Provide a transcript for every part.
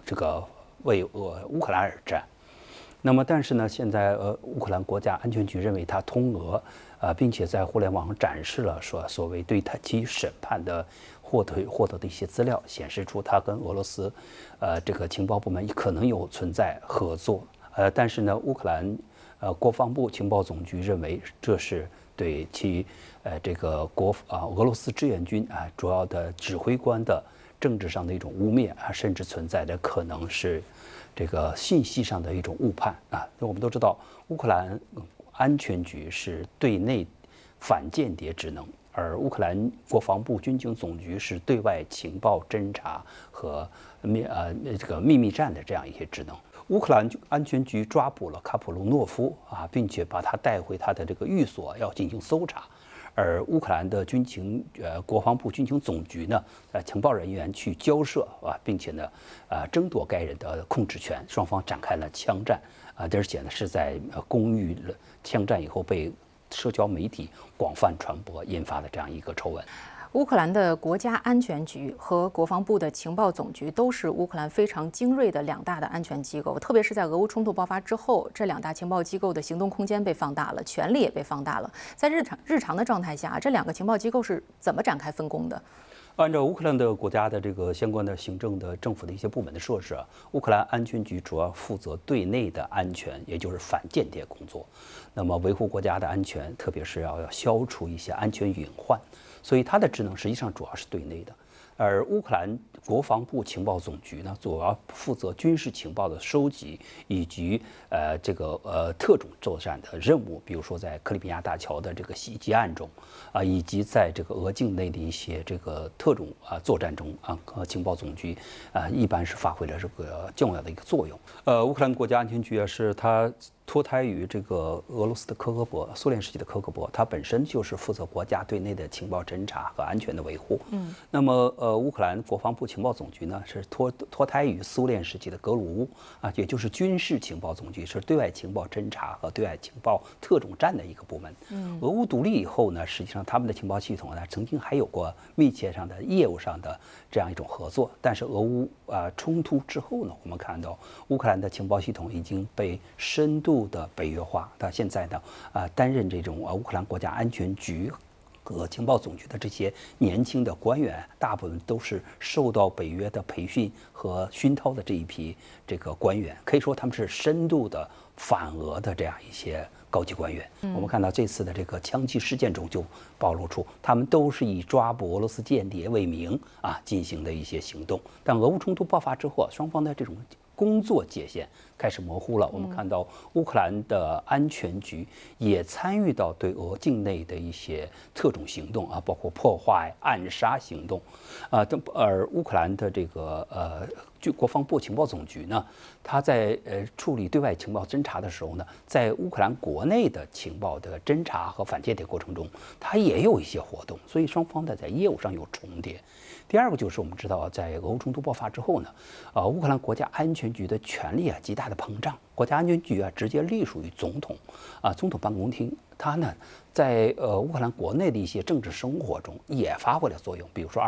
这个为乌克兰而战。那么，但是呢，现在乌克兰国家安全局认为他通俄，并且在互联网上展示了说所谓对他其审判的获得的一些资料，显示出他跟俄罗斯，这个情报部门可能有存在合作。但是呢，乌克兰国防部情报总局认为这是对其这个俄罗斯志愿军主要的指挥官的政治上的一种污蔑甚至存在的可能是这个信息上的一种误判那我们都知道，乌克兰安全局是对内反间谍职能，而乌克兰国防部军情总局是对外情报侦察和这个秘密战的这样一些职能。乌克兰安全局抓捕了卡普隆诺夫并且把他带回他的这个寓所要进行搜查。而乌克兰的国防部军情总局呢，情报人员去交涉并且呢，争夺该人的控制权，双方展开了枪战而且呢是在公寓枪战以后被社交媒体广泛传播，引发了这样一个丑闻。 乌克兰的国家安全局和国防部的情报总局都是乌克兰非常精锐的两大的安全机构，特别是在俄乌冲突爆发之后，这两大情报机构的行动空间被放大了，权力也被放大了。在日常的状态下，这两个情报机构是怎么展开分工的？ 按照乌克兰的国家的这个相关的行政的政府的一些部门的设置乌克兰安全局主要负责对内的安全，也就是反间谍工作。那么维护国家的安全，特别是要消除一些安全隐患，所以它的职能实际上主要是对内的。而乌克兰国防部情报总局呢，主要负责军事情报的收集，以及特种作战的任务，比如说在克里米亚大桥的这个袭击案中以及在这个俄境内的一些这个特种作战中情报总局一般是发挥了这个重要的一个作用。乌克兰国家安全局是它脱胎于这个俄罗斯的科格勃，苏联时期的科格勃，它本身就是负责国家对内的情报侦察和安全的维护。那么乌克兰国防部情报总局呢是脱胎于苏联时期的格鲁乌也就是军事情报总局，是对外情报侦察和对外情报特种战的一个部门。俄乌独立以后呢，实际上他们的情报系统呢曾经还有过密切上的业务上的这样一种合作，但是俄乌冲突之后呢，我们看到乌克兰的情报系统已经被深度的北约化，到现在呢担任这种乌克兰国家安全局和情报总局的这些年轻的官员，大部分都是受到北约的培训和熏陶的这一批这个官员，可以说他们是深度的反俄的这样一些高级官员。我们看到这次的这个枪击事件中就暴露出，他们都是以抓捕俄罗斯间谍为名进行的一些行动。但俄乌冲突爆发之后，双方的这种工作界限开始模糊了。我们看到乌克兰的安全局也参与到对俄境内的一些特种行动包括破坏、暗杀行动而乌克兰的这个国防部情报总局呢，他在处理对外情报侦察的时候呢，在乌克兰国内的情报的侦察和反间谍过程中，它也有一些活动，所以双方的在业务上有重叠。第二个就是我们知道，在俄乌冲突爆发之后呢，乌克兰国家安全局的权力极大的膨胀，国家安全局直接隶属于总统总统办公厅。它呢，在乌克兰国内的一些政治生活中也发挥了作用。比如说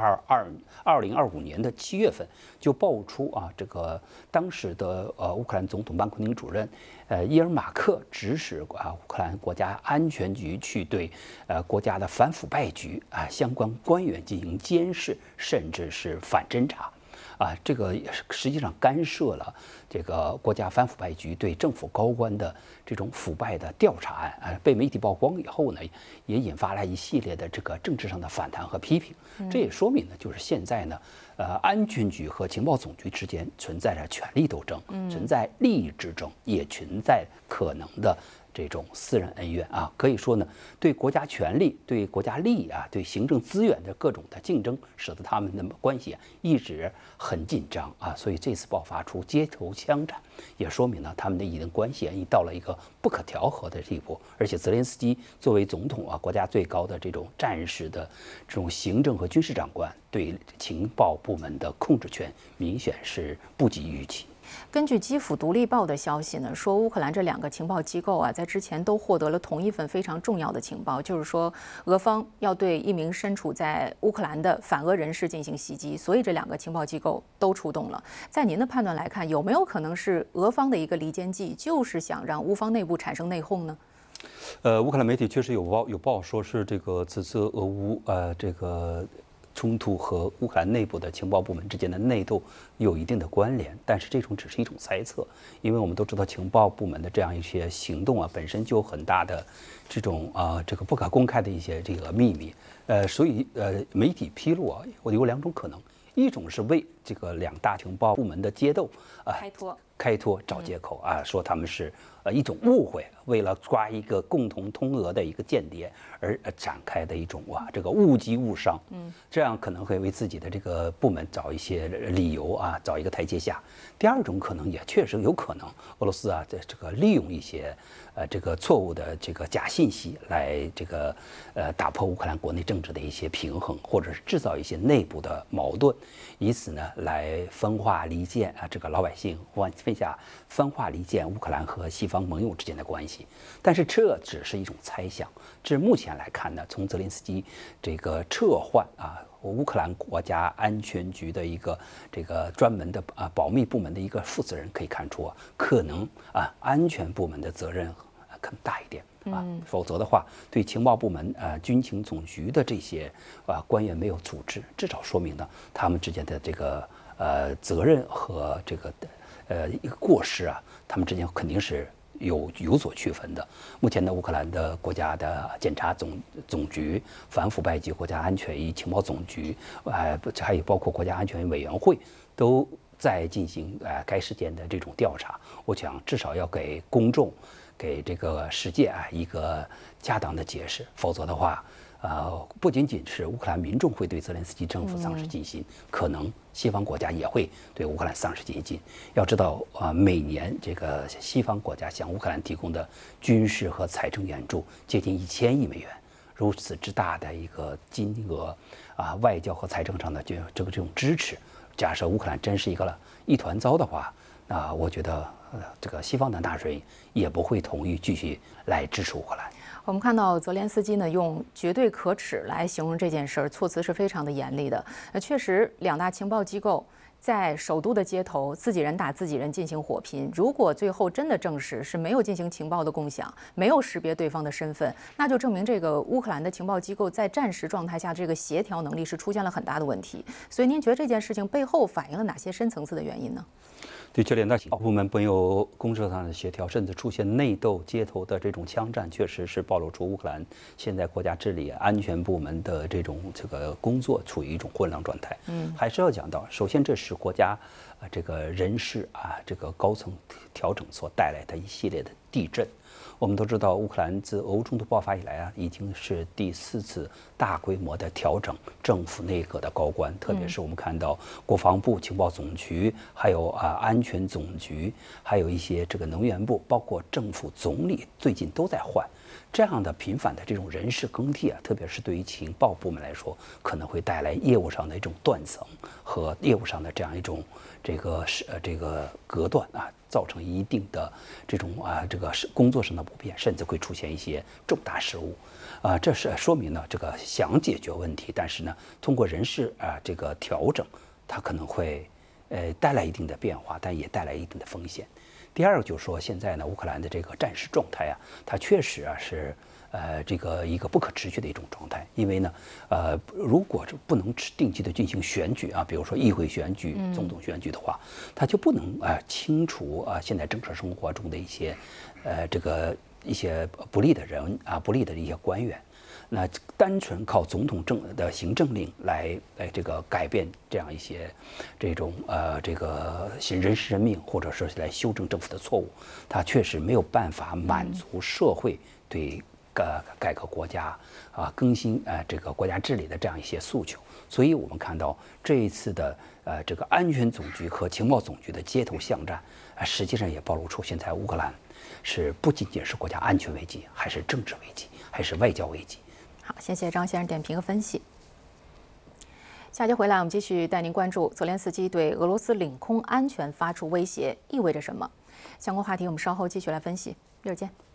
2025年的7月份就爆出这个当时的乌克兰总统办公厅主任伊尔马克指使乌克兰国家安全局去对国家的反腐败局相关官员进行监视，甚至是反侦查。这个实际上干涉了这个国家反腐败局对政府高官的这种腐败的调查案被媒体曝光以后呢，也引发了一系列的这个政治上的反弹和批评。这也说明呢，就是现在呢，安全局和情报总局之间存在着权力斗争，存在利益之争，也存在可能的这种私人恩怨可以说呢，对国家权力、对国家利益对行政资源的各种的竞争，使得他们的关系一直很紧张所以这次爆发出街头枪战，也说明呢他们的一定关系已到了一个不可调和的地步。而且泽连斯基作为总统国家最高的这种战士的这种行政和军事长官，对情报部门的控制权明显是不及预期。 根据基辅独立报的消息呢，说乌克兰这2个情报机构啊，在之前都获得了同一份非常重要的情报，就是说俄方要对一名身处在乌克兰的反俄人士进行袭击，所以这2个情报机构都出动了。在您的判断来看，有没有可能是俄方的一个离间计，就是想让乌方内部产生内讧呢？ 乌克兰媒体确实有报说是这个此次俄乌这个冲突和乌克兰内部的情报部门之间的内斗有一定的关联，但是这种只是一种猜测，因为我们都知道情报部门的这样一些行动啊，本身就有很大的这种这个不可公开的一些这个秘密，所以媒体披露啊，我有2种可能，一种是为这个2大情报部门的决斗开脱找借口啊，说他们是一种误会，为了抓一个共同通俄的一个间谍而展开的一种这个误击误伤，这样可能会为自己的这个部门找一些理由啊，找一个台阶下。第2种可能也确实有可能，俄罗斯啊这个利用一些这个错误的这个假信息来这个打破乌克兰国内政治的一些平衡，或者是制造一些内部的矛盾，以此呢来分化离间这个老百姓分化离间乌克兰和西方盟友之间的关系。但是这只是一种猜想，至目前来看呢，从泽连斯基这个撤换乌克兰国家安全局的一个这个专门的保密部门的一个负责人可以看出可能安全部门的责任更大一点否则的话，对情报部门军情总局的这些官员没有组织，至少说明呢他们之间的这个责任和这个一个过失他们之间肯定是有所区分的。目前的乌克兰的国家的检察总局、反腐败及国家安全与情报总局，还有包括国家安全委员会，都在进行该事件的这种调查。我想至少要给公众、给这个世界一个恰当的解释，否则的话。不仅仅是乌克兰民众会对泽连斯基政府丧失信心，可能西方国家也会对乌克兰丧失信心。要知道每年这个西方国家向乌克兰提供的军事和财政援助接近1000亿美元，如此之大的一个金额外交和财政上的这种支持，假设乌克兰真是一团糟的话，那我觉得这个西方的纳税人也不会同意继续来支持乌克兰。 我们看到泽连斯基呢用绝对可耻来形容这件事儿，措辞是非常的严厉的。确实2大情报机构在首都的街头自己人打自己人进行火拼，如果最后真的证实是没有进行情报的共享，没有识别对方的身份，那就证明这个乌克兰的情报机构在战时状态下这个协调能力是出现了很大的问题。所以您觉得这件事情背后反映了哪些深层次的原因呢？ 的确，2大情报部门没有公社上的协调，甚至出现内斗、街头的这种枪战，确实是暴露出乌克兰现在国家治理安全部门的这个工作处于一种混乱状态。还是要讲到，首先这是国家这个人事这个高层调整所带来的一系列的地震。我们都知道，乌克兰自俄乌冲突爆发以来已经是第4次大规模的调整政府内阁的高官，特别是我们看到国防部、情报总局，还有安全总局，还有一些这个能源部，包括政府总理，最近都在换。这样的频繁的这种人事更替特别是对于情报部门来说，可能会带来业务上的一种断层和业务上的这样一种这个隔断造成一定的这种这个工作上的不便，甚至会出现一些重大失误这是说明呢这个想解决问题，但是呢通过人事这个调整，它可能会带来一定的变化，但也带来一定的风险。第2个就是说，现在呢，乌克兰的这个战时状态它确实是这个一个不可持续的一种状态。因为呢，如果不能定期的进行选举比如说议会选举、总统选举的话，它就不能清除现在政治生活中的一些一些不利的人不利的一些官员。那单纯靠总统的行政令来这个改变这样一些这种这个人事任命，或者说是来修正政府的错误，它确实没有办法满足社会对改革国家更新这个国家治理的这样一些诉求。所以我们看到这一次的这个安全总局和情报总局的街头巷战实际上也暴露出现在乌克兰是不仅仅是国家安全危机，还是政治危机，还是外交危机。 好，谢谢张先生点评和分析。 下节回来，我们继续带您关注泽连斯基对俄罗斯领空安全发出威胁意味着什么。相关话题我们稍后继续来分析。一会儿见。